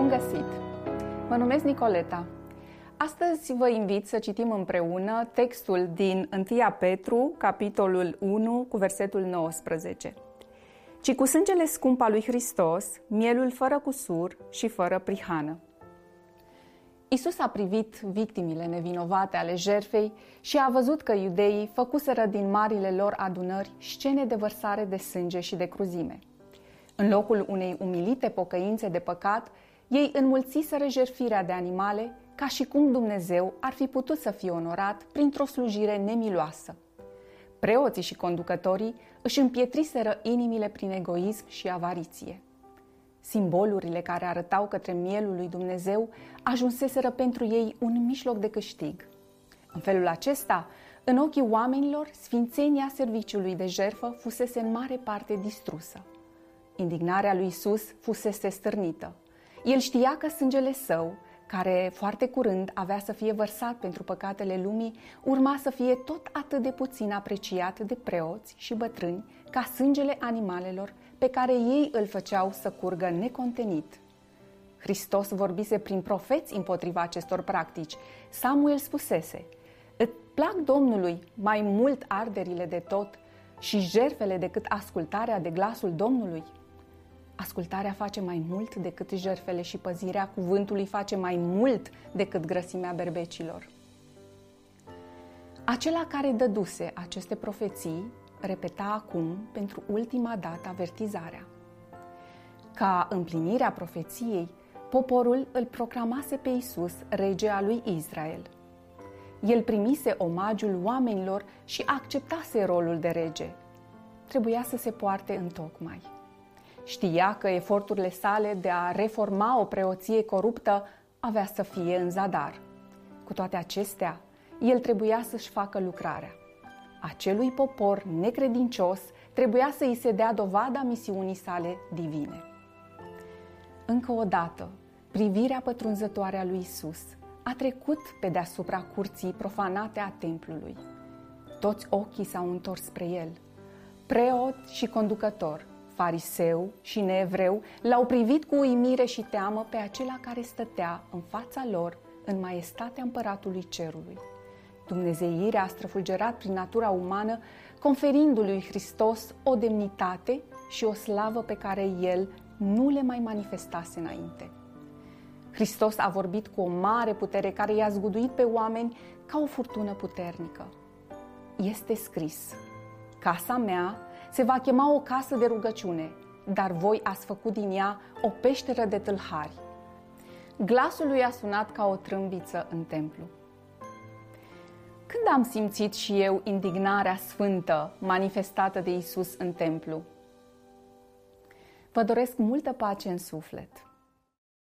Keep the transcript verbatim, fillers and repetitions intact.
găsit! Mă numesc Nicoleta. Astăzi vă invit să citim împreună textul din întâi Petru, capitolul unu, cu versetul nouăsprezece. Ci cu sângele scump al lui Hristos, mielul fără cusur și fără prihană. Iisus a privit victimile nevinovate ale jertfei și a văzut că iudeii făcuseră din marile lor adunări scene de vărsare de sânge și de cruzime. În locul unei umilite pocăințe de păcat, ei înmulțiseră jertfirea de animale, ca și cum Dumnezeu ar fi putut să fie onorat printr-o slujire nemiloasă. Preoții și conducătorii își împietriseră inimile prin egoism și avariție. Simbolurile care arătau către mielul lui Dumnezeu ajunseseră pentru ei un mijloc de câștig. În felul acesta, în ochii oamenilor, sfințenia serviciului de jertfă fusese în mare parte distrusă. Indignarea lui Iisus fusese stârnită. El știa că sângele său, care foarte curând avea să fie vărsat pentru păcatele lumii, urma să fie tot atât de puțin apreciat de preoți și bătrâni ca sângele animalelor pe care ei îl făceau să curgă necontenit. Hristos vorbise prin profeți împotriva acestor practici. Samuel spusese: "Îți plac Domnului mai mult arderile de tot și jertfele decât ascultarea de glasul Domnului?" Ascultarea face mai mult decât jertfele și păzirea cuvântului face mai mult decât grăsimea berbecilor. Acela care dăduse aceste profeții repeta acum pentru ultima dată avertizarea. Ca împlinirea profeției, poporul îl proclamase pe Iisus rege al lui Israel. El primise omagiul oamenilor și acceptase rolul de rege. Trebuia să se poarte întocmai. Știa că eforturile sale de a reforma o preoție coruptă avea să fie în zadar. Cu toate acestea, el trebuia să-și facă lucrarea. Acelui popor necredincios trebuia să îi se dea dovada misiunii sale divine. Încă o dată, privirea pătrunzătoare a lui Iisus a trecut pe deasupra curții profanate a templului. Toți ochii s-au întors spre el. Preot și conducător, fariseu și neevreu l-au privit cu uimire și teamă pe acela care stătea în fața lor în maestatea împăratului cerului. Dumnezeirea a străfulgerat prin natura umană, conferindu-lui Hristos o demnitate și o slavă pe care el nu le mai manifestase înainte. Hristos a vorbit cu o mare putere care i-a zguduit pe oameni ca o furtună puternică. Este scris: "Casa mea se va chema o casă de rugăciune, dar voi ați făcut din ea o peșteră de tâlhari." Glasul lui a sunat ca o trâmbiță în templu. Când am simțit și eu indignarea sfântă manifestată de Iisus în templu? Vă doresc multă pace în suflet.